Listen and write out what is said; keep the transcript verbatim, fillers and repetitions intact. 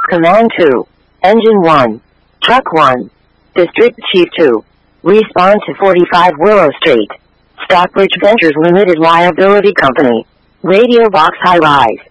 Command two. Engine one. Truck one. District Chief two. Respond to forty-five Willow Street. Stockbridge Ventures Limited Liability Company. Radio Box High Rise.